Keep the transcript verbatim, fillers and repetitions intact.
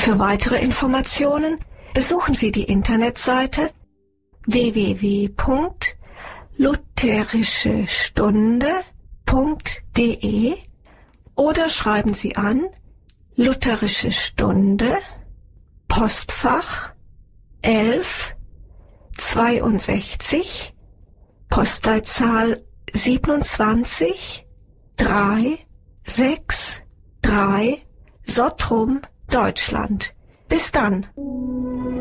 Für weitere Informationen besuchen Sie die Internetseite w w w punkt lutherische stunde punkt d e oder schreiben Sie an Lutherische Stunde, Postfach elf zweiundsechzig, Postleitzahl siebenundzwanzig drei sechs drei, Sottrum, Deutschland. Bis dann.